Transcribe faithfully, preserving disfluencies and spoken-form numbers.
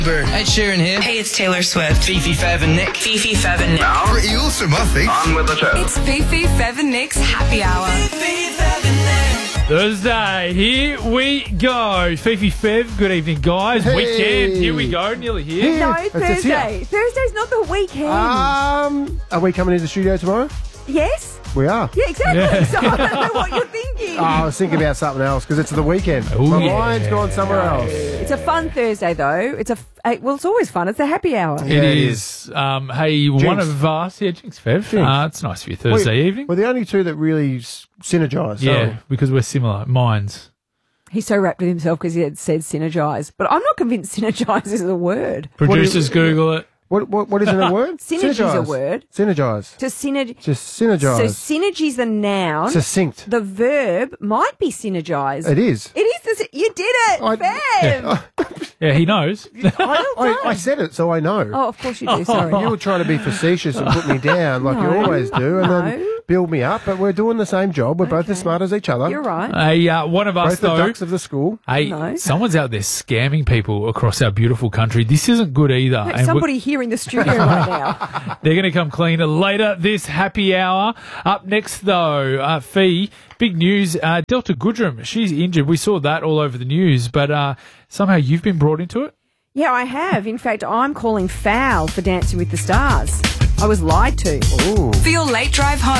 Ed Sheeran here. Hey, it's Taylor Swift. Fifi, Fev and Nick. Fifi, Fev and Nick. Pretty awesome, I think. On with the show. It's Fifi, Fev and Nick's Happy Hour. Fifi, Fev and Nick. Thursday, here we go. Fifi Fev, good evening, guys. Hey. Weekend, here we go, nearly here. Yeah. No, It's- it's Thursday. here. Thursday's not the weekend. Um, are we coming into the studio tomorrow? yes? We are. Yeah, exactly. Yeah. So I don't know what you're thinking. Oh, I was thinking about something else because it's the weekend. Ooh, My yeah. mind's gone somewhere else. It's a fun Thursday, though. It's a f- eh, well, it's always fun. It's a happy hour. It Yeah, it is. Um, hey, one of us, yeah, Jinx Fev. Jinx. Uh, it's nice for you Thursday We- evening. We're the only two that really s- synergise. Yeah, because we're similar. Minds. He's so wrapped with himself because he had said synergise. But I'm not convinced synergise is a word. Producers, What do you- Google it. What, what, what isn't a word? Synergy's a Synergise. word. Synergise. To synergy. Just So synergise. synergy's the noun. Succinct. The verb might be synergise. It is. It is. The, sy- you did it, I- Bev. Yeah, he knows. I, I, I said it, so I know. Oh, of course you do. Sorry. You were trying to be facetious and put me down like No. you always do, and No. then build me up. But we're doing the same job. We're both as Okay. smart as each other. You're right. Hey, uh, one of us, Both the though. ducks of the school. Hey, No. someone's out there scamming people across our beautiful country. This isn't good either. And we're- Somebody here in the studio right now. They're going to come clean later this happy hour. Up next, though, uh, Fee, big news. Uh, Delta Goodrum, she's injured. We saw that all over the news, but uh, somehow you've been brought into it. Yeah, I have. In fact, I'm calling foul for Dancing with the Stars. I was lied to. Ooh. For your late drive home.